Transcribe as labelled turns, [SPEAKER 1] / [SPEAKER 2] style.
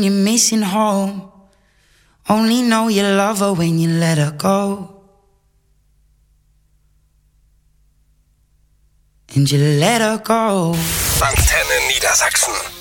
[SPEAKER 1] You're missing home. Only know you love her when you let her go. And you let her go.
[SPEAKER 2] Antenne Niedersachsen.